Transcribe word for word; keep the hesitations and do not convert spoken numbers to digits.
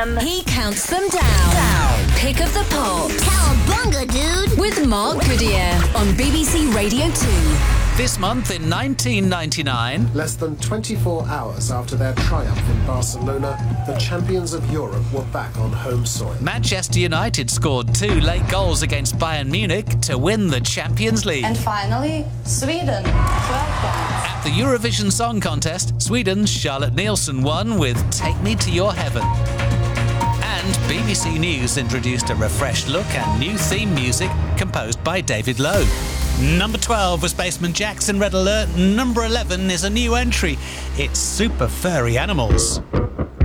them. He counts them down. down. Pick of the Pops. Cowabunga, dude. With Mark Goodyear on B B C Radio two. This month in nineteen ninety-nine, less than twenty-four hours after their triumph in Barcelona, the champions of Europe were back on home soil. Manchester United scored two late goals against Bayern Munich to win the Champions League. And finally, Sweden, twelve points. At the Eurovision Song Contest, Sweden's Charlotte Nielsen won with Take Me to Your Heaven. And B B C News introduced a refreshed look and new theme music composed by David Lowe. Number twelve was Basement Jaxx, Red Alert. Number eleven is a new entry. It's Super Furry Animals.